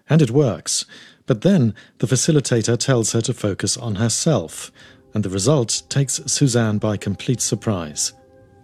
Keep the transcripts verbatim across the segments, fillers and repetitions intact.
And it works. But then the facilitator tells her to focus on herself, and the result takes Suzanne by complete surprise.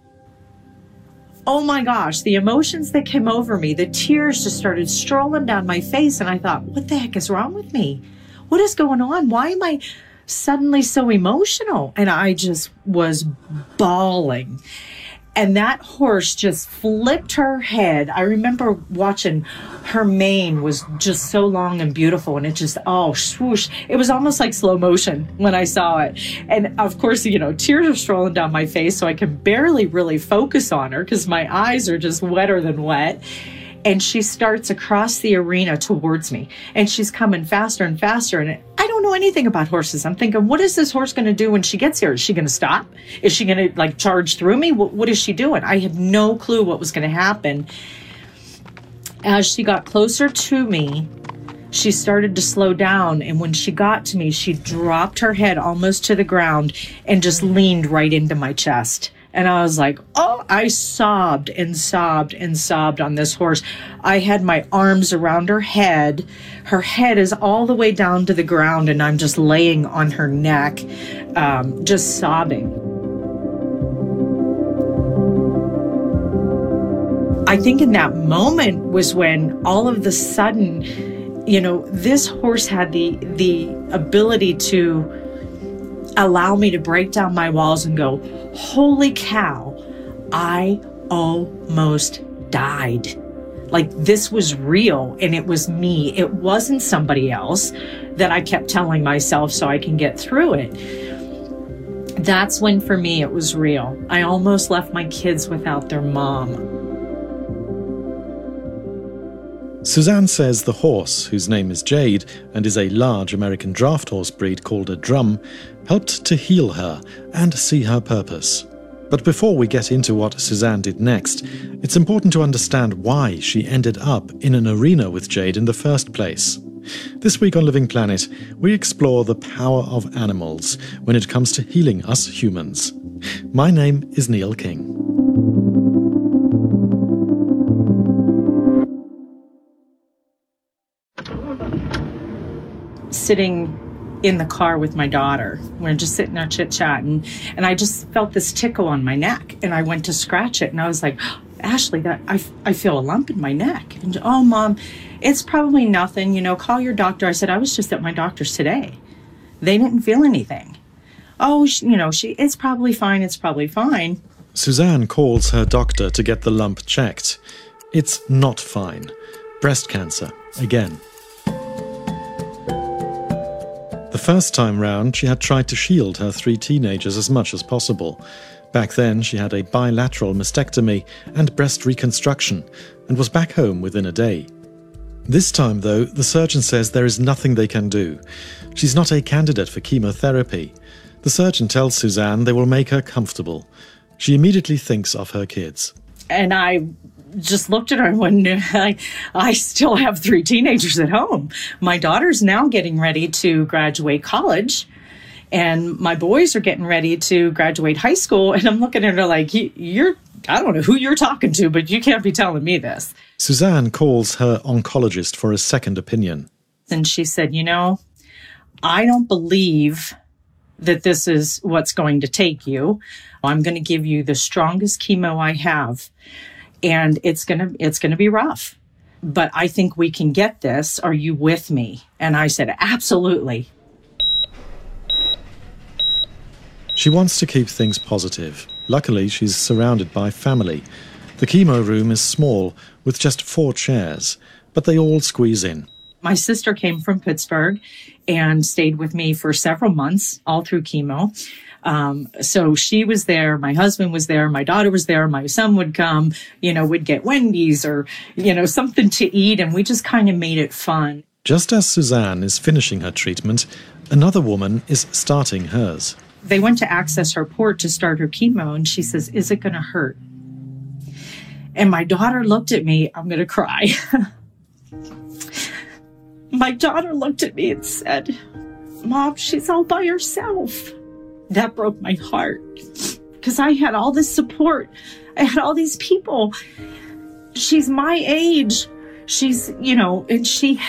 Oh my gosh, the emotions that came over me, the tears just started strolling down my face, and I thought, what the heck is wrong with me? What is going on? Why am I suddenly so emotional? And I just was bawling. And that horse just flipped her head. I remember watching her mane was just so long and beautiful, and it just, oh, swoosh. It was almost like slow motion when I saw it. And of course, you know, tears are strolling down my face, so I can barely really focus on her because my eyes are just wetter than wet. And she starts across the arena towards me, and she's coming faster and faster. And I don't know anything about horses. I'm thinking, what is this horse going to do when she gets here? Is she going to stop? Is she going to like charge through me? What, what is she doing? I had no clue what was going to happen. As she got closer to me, she started to slow down. And when she got to me, she dropped her head almost to the ground and just leaned right into my chest. And I was like, oh, I sobbed and sobbed and sobbed on this horse. I had my arms around her head. Her head is all the way down to the ground, and I'm just laying on her neck, um, just sobbing. I think in that moment was when all of the sudden, you know, this horse had the the ability to allow me to break down my walls and go, holy cow, I almost died. Like, this was real, and it was me. It wasn't somebody else that I kept telling myself so I can get through it. That's when, for me, it was real. I almost left my kids without their mom. Suzanne says the horse, whose name is Jade and is a large American draft horse breed called a drum, helped to heal her and see her purpose. But before we get into what Suzanne did next, it's important to understand why she ended up in an arena with Jade in the first place. This week on Living Planet, we explore the power of animals when it comes to healing us humans. My name is Neil King. Sitting in the car with my daughter, we're just sitting there chit-chatting, and I just felt this tickle on my neck, and I went to scratch it, and I was like, oh, Ashley, that I, I feel a lump in my neck. And, oh, Mom, it's probably nothing, you know, call your doctor. I said, I was just at my doctor's today. They didn't feel anything. Oh, she, you know, she, it's probably fine, it's probably fine. Suzanne calls her doctor to get the lump checked. It's not fine. Breast cancer, again. The first time round, she had tried to shield her three teenagers as much as possible. Back then, she had a bilateral mastectomy and breast reconstruction, and was back home within a day. This time, though, the surgeon says there is nothing they can do. She's not a candidate for chemotherapy. The surgeon tells Suzanne they will make her comfortable. She immediately thinks of her kids. And I just looked at her and went, I, I still have three teenagers at home. My daughter's now getting ready to graduate college, and my boys are getting ready to graduate high school. And I'm looking at her like, you're, I don't know who you're talking to, but you can't be telling me this. Suzanne calls her oncologist for a second opinion. And she said, you know, I don't believe that this is what's going to take you. I'm going to give you the strongest chemo I have. And it's going to, it's going to be rough, but I think we can get this. Are you with me? And I said, absolutely. She wants to keep things positive. Luckily, she's surrounded by family. The chemo room is small, with just four chairs, but they all squeeze in. My sister came from Pittsburgh and stayed with me for several months, all through chemo. Um, so she was there, my husband was there, my daughter was there, my son would come, you know, we'd get Wendy's or, you know, something to eat, and we just kind of made it fun. Just as Suzanne is finishing her treatment, another woman is starting hers. They went to access her port to start her chemo, and she says, is it going to hurt? And my daughter looked at me, I'm going to cry. My daughter looked at me and said, Mom, she's all by herself. That broke my heart because I had all this support. I had all these people. She's my age. She's, you know, and she